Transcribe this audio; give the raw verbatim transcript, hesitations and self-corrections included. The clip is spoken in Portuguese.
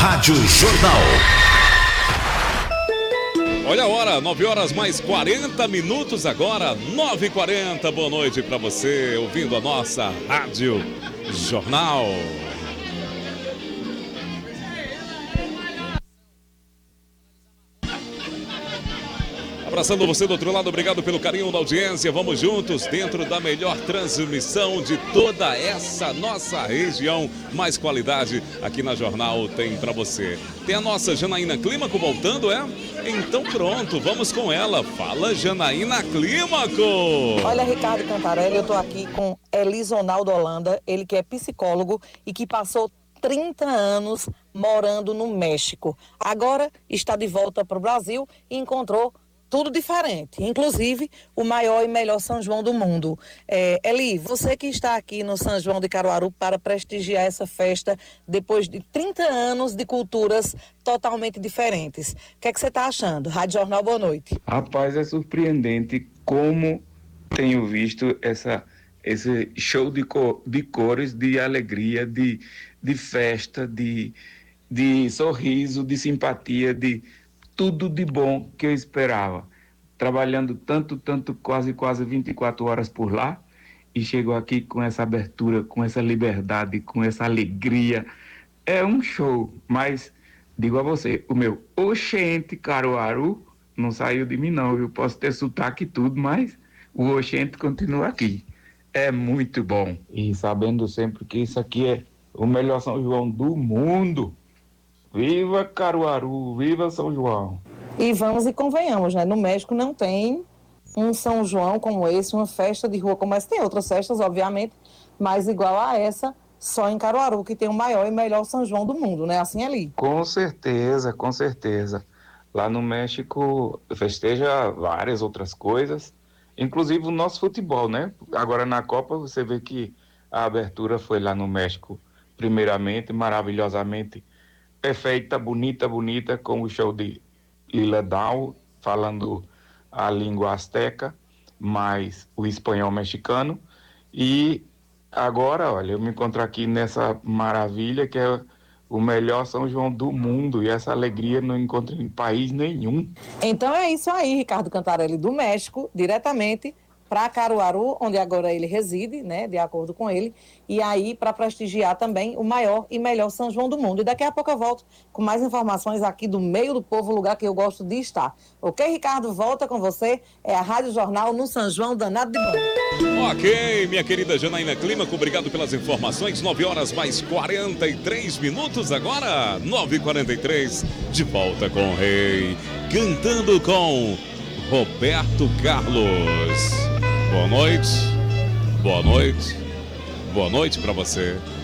Rádio Jornal. Olha a hora, nove horas mais quarenta minutos agora, nove e quarenta. Boa noite para você, ouvindo a nossa Rádio Jornal. Abraçando você do outro lado, obrigado pelo carinho da audiência. Vamos juntos dentro da melhor transmissão de toda essa nossa região. Mais qualidade aqui na Jornal tem para você. Tem a nossa Janaína Clímaco voltando, é? Então pronto, vamos com ela. Fala, Janaína Clímaco! Olha, Ricardo Cantarelli, eu tô aqui com Elisonaldo Holanda, ele que é psicólogo e que passou trinta anos morando no México. Agora está de volta para o Brasil e encontrou tudo diferente, inclusive o maior e melhor São João do mundo. É, Eli, você que está aqui no São João de Caruaru para prestigiar essa festa depois de trinta anos de culturas totalmente diferentes. O que é que você está achando? Rádio Jornal, boa noite. Rapaz, é surpreendente como tenho visto essa, esse show de, cor, de cores, de alegria, de, de festa, de, de sorriso, de simpatia, de tudo de bom que eu esperava. Trabalhando tanto, tanto, quase, quase vinte e quatro horas por lá, e chego aqui com essa abertura, com essa liberdade, com essa alegria. É um show, mas digo a você, o meu oxente Caruaru não saiu de mim não, eu posso ter sotaque e tudo, mas o oxente continua aqui. É muito bom. E sabendo sempre que isso aqui é o melhor São João do mundo. Viva Caruaru, viva São João. E vamos e convenhamos, né? No México não tem um São João como esse, uma festa de rua como essa. Tem outras festas, obviamente, mas igual a essa, só em Caruaru, que tem o maior e melhor São João do mundo, né? Assim, ali. Com certeza, com certeza. Lá no México festeja várias outras coisas, inclusive o nosso futebol, né? Agora na Copa você vê que a abertura foi lá no México, primeiramente, maravilhosamente perfeita, bonita, bonita, com o show de Lila Down, falando a língua asteca, mais o espanhol mexicano. E agora, olha, eu me encontro aqui nessa maravilha que é o melhor São João do mundo, e essa alegria não encontro em país nenhum. Então é isso aí, Ricardo Cantarelli, do México, diretamente para Caruaru, onde agora ele reside, né, de acordo com ele, e aí para prestigiar também o maior e melhor São João do mundo. E daqui a pouco eu volto com mais informações aqui do meio do povo, lugar que eu gosto de estar. Ok, Ricardo? Volta com você, é a Rádio Jornal no São João danado de bom. Ok, minha querida Janaína Clímaco, obrigado pelas informações. nove horas mais quarenta e três minutos agora, nove e quarenta e três, de volta com o Rei, cantando com Roberto Carlos. Boa noite, boa noite, boa noite para você.